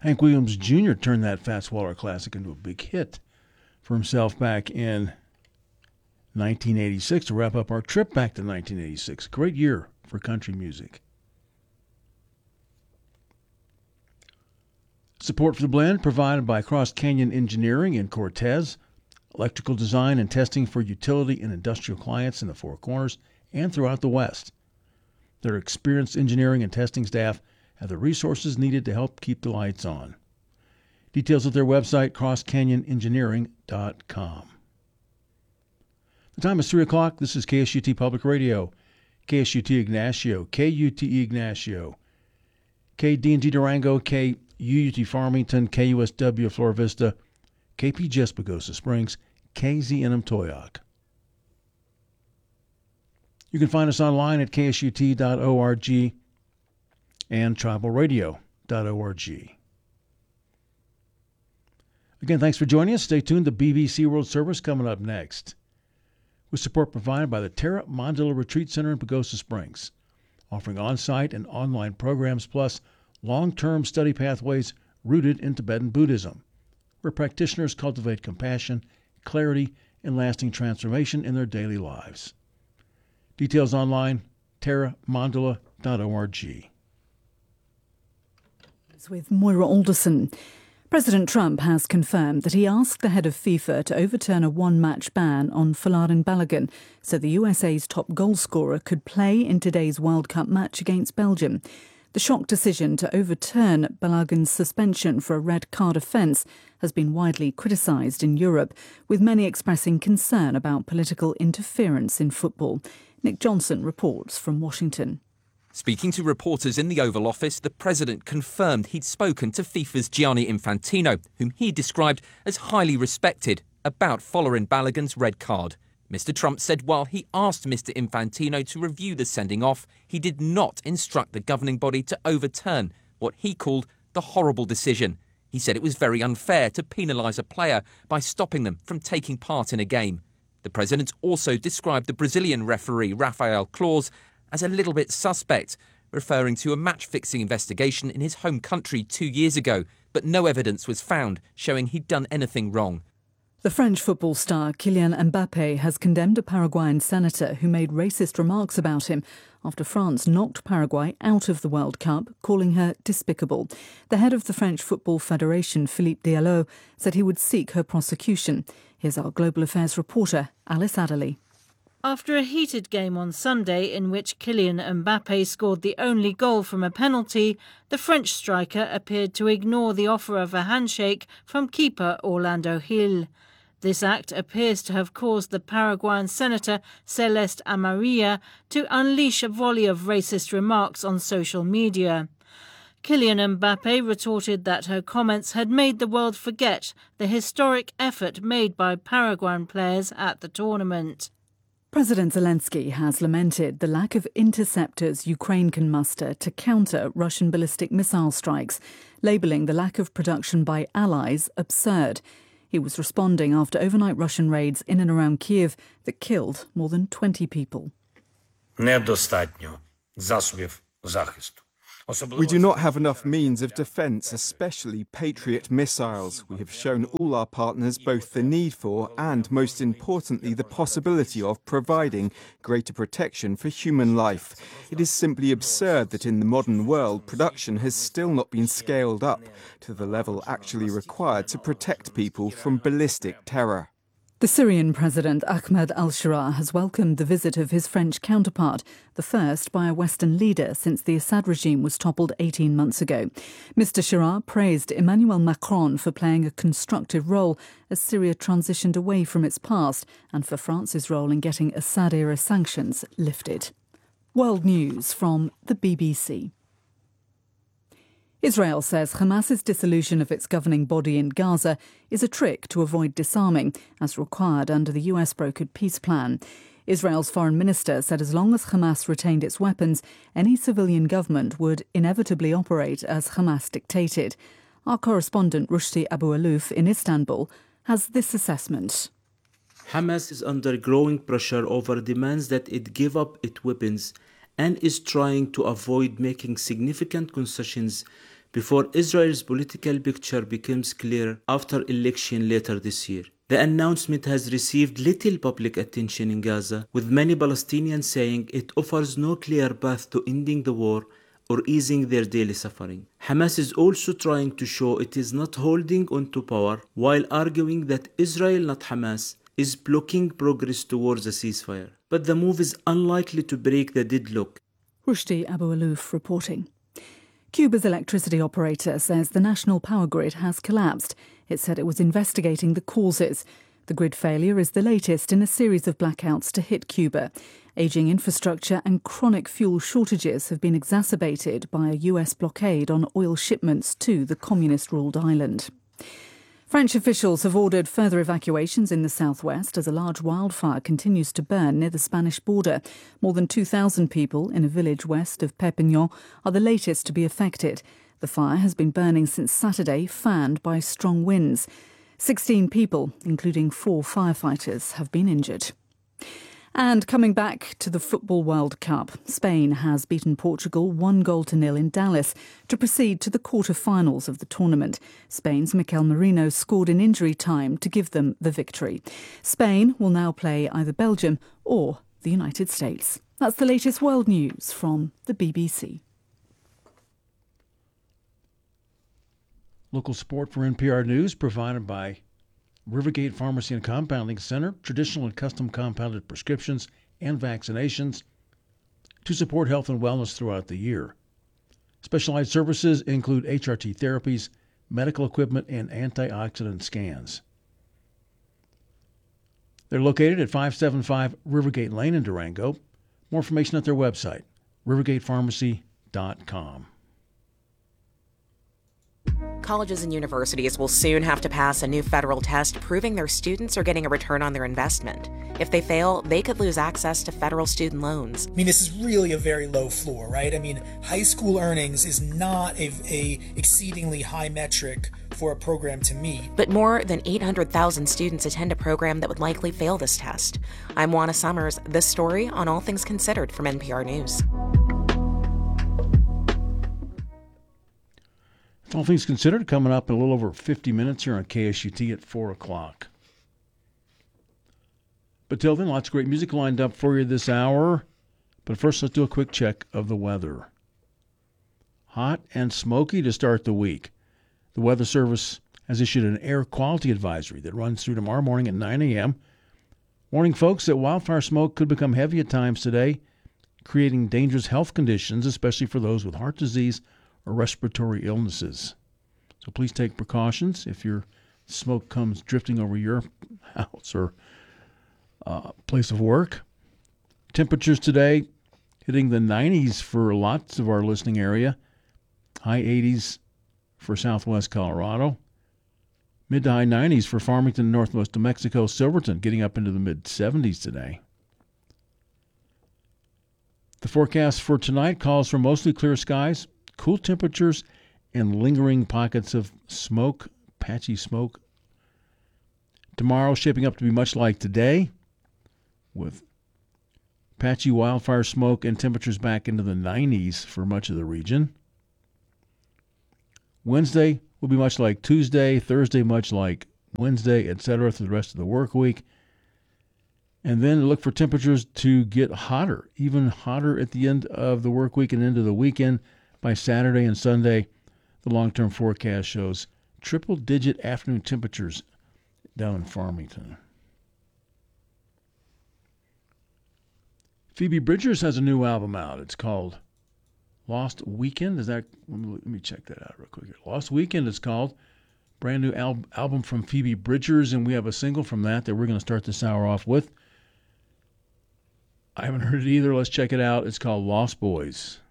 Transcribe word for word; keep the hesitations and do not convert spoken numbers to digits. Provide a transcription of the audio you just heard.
Hank Williams Junior turned that Fats Waller Classic into a big hit for himself back in nineteen eighty-six to wrap up our trip back to nineteen eighty-six. Great year for country music. Support for the blend provided by Cross Canyon Engineering in Cortez, electrical design and testing for utility and industrial clients in the Four Corners and throughout the West. Their experienced engineering and testing staff have the resources needed to help keep the lights on. Details at their website, cross canyon engineering dot com. The time is three o'clock. This is K S U T Public Radio, K S U T Ignacio, K U T E Ignacio, K D and G Durango, K U U T Farmington, K U S W Flora Vista, K P G S Pagosa Springs, K Z N M Toyoak. You can find us online at K S U T dot org and tribal radio dot org. Again, thanks for joining us. Stay tuned. The B B C World Service coming up next, with support provided by the Terra Mandala Retreat Center in Pagosa Springs, offering on-site and online programs plus long-term study pathways rooted in Tibetan Buddhism, where practitioners cultivate compassion, clarity, and lasting transformation in their daily lives. Details online, terra mandala dot org. With Moira Alderson. President Trump has confirmed that he asked the head of FIFA to overturn a one-match ban on Folarin Balogun so the U S A's top goalscorer could play in today's World Cup match against Belgium. The shock decision to overturn Balogun's suspension for a red card offence has been widely criticised in Europe, with many expressing concern about political interference in football. Nick Johnson reports from Washington. Speaking to reporters in the Oval Office, the president confirmed he'd spoken to FIFA's Gianni Infantino, whom he described as highly respected, about Folarin Balogun's red card. Mister Trump said while he asked Mister Infantino to review the sending off, he did not instruct the governing body to overturn what he called the horrible decision. He said it was very unfair to penalise a player by stopping them from taking part in a game. The president also described the Brazilian referee Rafael Claus as a little bit suspect, referring to a match-fixing investigation in his home country two years ago, but no evidence was found showing he'd done anything wrong. The French football star Kylian Mbappé has condemned a Paraguayan senator who made racist remarks about him after France knocked Paraguay out of the World Cup, calling her despicable. The head of the French Football Federation, Philippe Diallo, said he would seek her prosecution. Here's our Global Affairs reporter, Alice Adderley. After a heated game on Sunday in which Kylian Mbappé scored the only goal from a penalty, the French striker appeared to ignore the offer of a handshake from keeper Orlando Gil. This act appears to have caused the Paraguayan senator Celeste Amarilla to unleash a volley of racist remarks on social media. Kylian Mbappé retorted that her comments had made the world forget the historic effort made by Paraguayan players at the tournament. President Zelensky has lamented the lack of interceptors Ukraine can muster to counter Russian ballistic missile strikes, labelling the lack of production by allies absurd. He was responding after overnight Russian raids in and around Kyiv that killed more than twenty people. Недостатньо засобів захисту. We do not have enough means of defence, especially Patriot missiles. We have shown all our partners both the need for and, most importantly, the possibility of providing greater protection for human life. It is simply absurd that in the modern world, production has still not been scaled up to the level actually required to protect people from ballistic terror. The Syrian President Ahmed al-Sharaa has welcomed the visit of his French counterpart, the first by a Western leader since the Assad regime was toppled eighteen months ago. Mister Sharaa praised Emmanuel Macron for playing a constructive role as Syria transitioned away from its past and for France's role in getting Assad-era sanctions lifted. World News from the B B C. Israel says Hamas's dissolution of its governing body in Gaza is a trick to avoid disarming, as required under the U S-brokered peace plan. Israel's foreign minister said as long as Hamas retained its weapons, any civilian government would inevitably operate as Hamas dictated. Our correspondent Rushdie Abu-Alouf in Istanbul has this assessment. Hamas is under growing pressure over demands that it give up its weapons and is trying to avoid making significant concessions before Israel's political picture becomes clear after election later this year. The announcement has received little public attention in Gaza, with many Palestinians saying it offers no clear path to ending the war or easing their daily suffering. Hamas is also trying to show it is not holding on to power, while arguing that Israel, not Hamas, is blocking progress towards a ceasefire. But the move is unlikely to break the deadlock. Rushdie Abu Alouf reporting. Cuba's electricity operator says the national power grid has collapsed. It said it was investigating the causes. The grid failure is the latest in a series of blackouts to hit Cuba. Ageing infrastructure and chronic fuel shortages have been exacerbated by a U S blockade on oil shipments to the communist-ruled island. French officials have ordered further evacuations in the southwest as a large wildfire continues to burn near the Spanish border. More than two thousand people in a village west of Perpignan are the latest to be affected. The fire has been burning since Saturday, fanned by strong winds. Sixteen people, including four firefighters, have been injured. And coming back to the Football World Cup, Spain has beaten Portugal one goal to nil in Dallas to proceed to the quarter-finals of the tournament. Spain's Mikel Merino scored in injury time to give them the victory. Spain will now play either Belgium or the United States. That's the latest world news from the B B C. Local support for N P R News provided by Rivergate Pharmacy and Compounding Center, traditional and custom compounded prescriptions and vaccinations to support health and wellness throughout the year. Specialized services include H R T therapies, medical equipment, and antioxidant scans. They're located at five seventy-five Rivergate Lane in Durango. More information at their website, rivergate pharmacy dot com. Colleges and universities will soon have to pass a new federal test proving their students are getting a return on their investment. If they fail, they could lose access to federal student loans. I mean, this is really a very low floor, right? I mean, high school earnings is not a, a exceedingly high metric for a program to meet. But more than eight hundred thousand students attend a program that would likely fail this test. I'm Juana Summers. This story on All Things Considered from N P R News. All Things Considered coming up in a little over fifty minutes here on K S U T at four o'clock. But till then, lots of great music lined up for you this hour. But first, let's do a quick check of the weather. Hot and smoky to start the week. The Weather Service has issued an air quality advisory that runs through tomorrow morning at nine a.m., warning folks that wildfire smoke could become heavy at times today, creating dangerous health conditions, especially for those with heart disease or respiratory illnesses. So please take precautions if your smoke comes drifting over your house or uh, place of work. Temperatures today hitting the nineties for lots of our listening area. High eighties for southwest Colorado. Mid to high nineties for Farmington, northwest New Mexico. Silverton getting up into the mid seventies today. The forecast for tonight calls for mostly clear skies, cool temperatures, and lingering pockets of smoke, patchy smoke. Tomorrow shaping up to be much like today, with patchy wildfire smoke and temperatures back into the nineties for much of the region. Wednesday will be much like Tuesday, Thursday much like Wednesday, et cetera through the rest of the work week. And then look for temperatures to get hotter, even hotter at the end of the work week and into the weekend. By Saturday and Sunday, the long-term forecast shows triple-digit afternoon temperatures down in Farmington. Phoebe Bridgers has a new album out. It's called Lost Weekend. Is that? Let me, let me check that out real quick here. Lost Weekend is called. Brand new al- album from Phoebe Bridgers, and we have a single from that that we're going to start this hour off with. I haven't heard it either. Let's check it out. It's called Lost Boys.